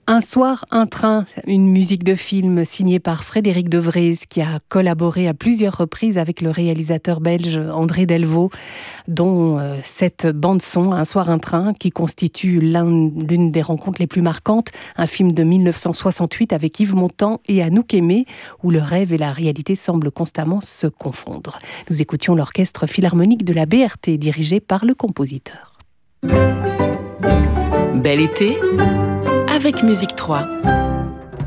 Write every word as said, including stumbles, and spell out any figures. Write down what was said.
Un soir, un train, une musique de film signée par Frédéric De Vreeze qui a collaboré à plusieurs reprises avec le réalisateur belge André Delvaux, dont euh, cette bande-son, Un soir, un train, qui constitue l'un, l'une des rencontres les plus marquantes, un film de mille neuf cent soixante-huit avec Yves Montand et Anouk Aimée, où le rêve et la réalité semblent constamment se confondre. Nous écoutions l'orchestre philharmonique de la B R T, dirigé par le compositeur. Bel été avec Musique trois.